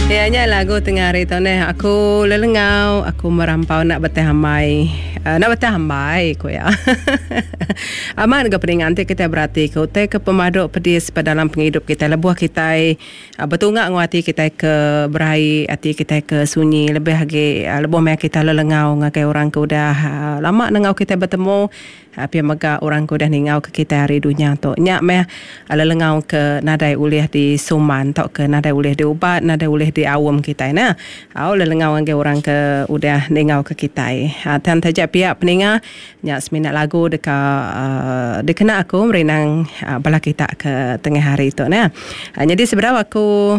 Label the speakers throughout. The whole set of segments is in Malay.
Speaker 1: Ianya lagu tengah hari tu ni aku lelengau, aku merampau nak bertahamai. Nak bertahamai ko ya. Aman ke peningan nanti kita berarti ke utai ke pemaduk pedis pada dalam penghidup kita lebuh kita betungak nguati kita ke berai hati kita ke sunyi lebih lagi lebuh mai kita lelengau ngakai orang ke udah lama nengau kita bertemu api maga orang ku dah ningau ke kita hari dunia tu nyak meh lelengau ke nadai ulih di Suman tok ke nadai ulih di Ubat nadai ulih di awam kita na au lelengau ngai orang ke udah ningau ke kita tan tajak pihak peninga nyak seminat lagu dekena aku merenang bala kita ke tengah hari tu na jadi seberapa aku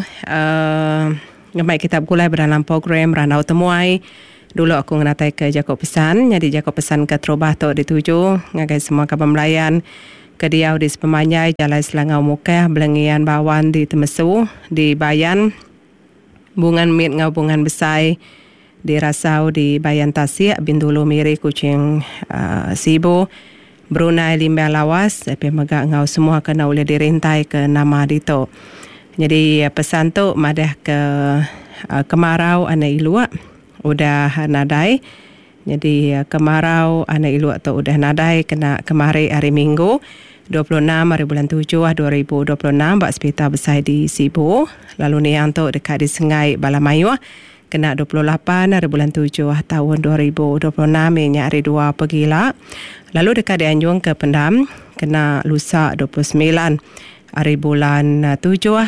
Speaker 1: ngemai kitab gulai dalam program Ranau Temuai. Dulu aku ngenatai ke Jakob Pesan. Jadi Jakob Pesan ke Terubah tu dituju. Ngagai semua kabar melayan. Ke Diau di Sepemanyai. Jalai Selangau Mukah. Belengian Bawan di Temesu. Di Bayan. Bungan Mit ngau Bungan Besai. Di Rasau di Bayan Tasik. Bintulu Miri Kucing Sibu. Brunei Limbah Lawas. Tapi megak ngau semua kena boleh dirintai ke nama dito. Jadi pesan tu madah ke kemarau anak iluak. Udah nadai. Jadi kemarau anak ilu atau udah nadai kena kemari hari Minggu 26 hari bulan 7 2026 bak sepita besai di Sibu. Lalu ni yang tu dekat di Sengai Balamayu kena 28 hari bulan 7 tahun 2026 ini hari 2 pegila. Lalu dekat di Anjung ke Pendam kena lusa 29 hari bulan 7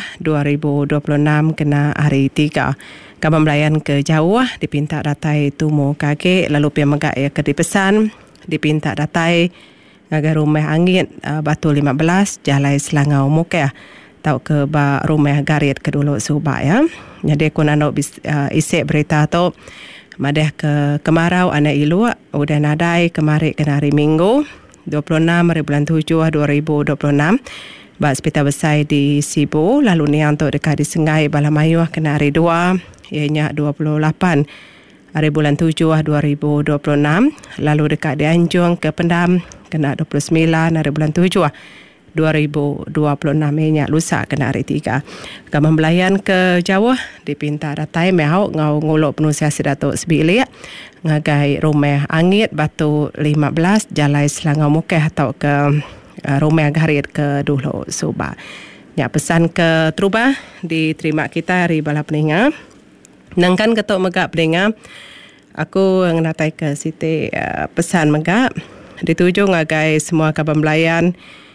Speaker 1: 2026 kena hari 3. Kabar melayan ke jauh dipinta datai tumu kaki lalu pihak megak ya ke dipesan dipinta datai ngagai rumah angin Batu 15 Jalai Selangau Mukah tau ke ba rumah garit ke dulu subak ya. Jadi aku nak isi berita tu madah ke kemarau anak ilu udah nadai kemari kena hari Minggu 26 hari bulan 7 2026 bak sepita besai di Sibu. Lalu ni yang tu dekat di Sengai Balamayu kena hari 2 ianya 28 hari bulan 7 2026. Lalu dekat di Anjung ke Pendam kena 29 hari bulan 7 2026 ianya lusa kena hari 3. Gambar melayan ke Jawa dipinta datai mehau ngau nguluk penusiasi Datuk Sebilik ngagai rumah angit Batu 15 Jalai Selangau Mukah atau ke rumah garit ke dulu Subak. Ya pesan ke Terubah diterima kita hari bala peninga. Nangkan ketuk megak peninga. Aku ngatai ke Siti pesan megak dituju ngagai semua kabar melayan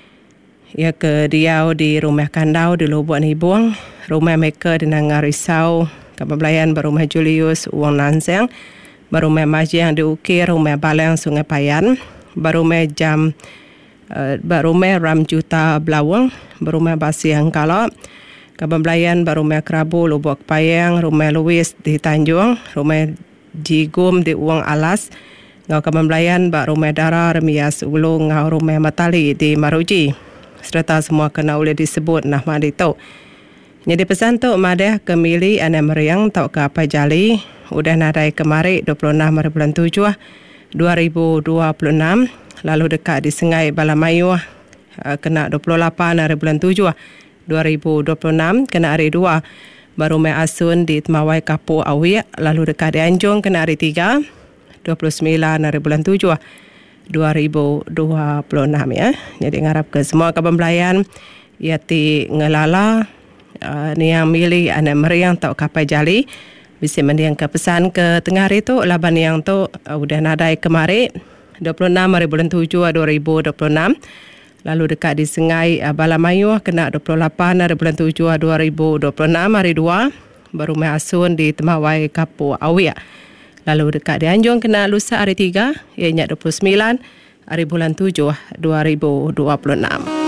Speaker 1: ya ke Diau di rumah Kandau di Lubuk Nibung, rumah mereka di Nangar Risau, kabar melayan berumah Julius Uang Nanseng, berumah Maji yang diukir, rumah Balang Sungai Payan, berumah Jam Barumah Ramjuta Blawang, Barumah Basi Angkalop, kabar melayan Barumah Kerabu Lubuk Payang, rumah Louis di Tanjung, rumah Jigum di Uang Alas, ngau kabar melayan Barumah Dara Remias Ulu, ngau rumah Matali di Maruji, serta semua kena boleh disebut nama itu. Jadi pesan tu madah kemili anak meriang tau ke apa jali, udah nadai kemari 26 hari bulan 7 2026. Lalu dekat di Sengai Balamayu kena 28 hari bulan 7 2026 kena hari 2 baru mai asun di Temawai Kapur Awiak. Lalu dekat di Anjung kena hari 3 29 hari bulan 7 2026 ya. Jadi ngarap ke semua kabar melayan yati ngelala ni yang milih anak meriang tau kapai jali bisa mendiang ke pesan ke tengah hari tu laban yang tu udah nadai kemari 26 hari bulan 7 2026. Lalu dekat di Sengai Balamayu kena 28 hari bulan 7 2026 hari 2 baru mai asun di Temawai Kapur Awiak. Lalu dekat di Anjung kena lusa hari 3 ianya 29 hari bulan 7 2026.